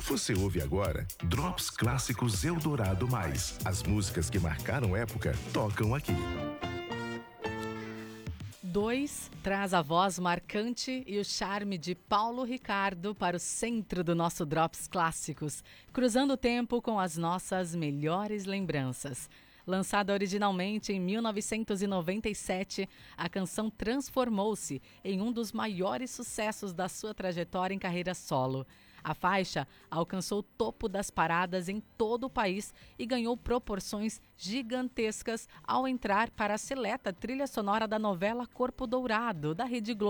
Você ouve agora Drops Clássicos Eldorado Mais. As músicas que marcaram época tocam aqui. 2 traz a voz marcante e o charme de Paulo Ricardo para o centro do nosso Drops Clássicos, cruzando o tempo com as nossas melhores lembranças. Lançada originalmente em 1997, a canção transformou-se em um dos maiores sucessos da sua trajetória em carreira solo. A faixa alcançou o topo das paradas em todo o país e ganhou proporções gigantescas ao entrar para a seleta trilha sonora da novela Corpo Dourado, da Rede Globo.